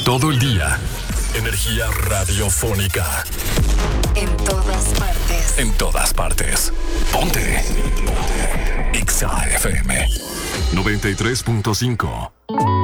Todo el día. Energía radiofónica. En todas partes. En todas partes. Ponte. Exa FM 93.5.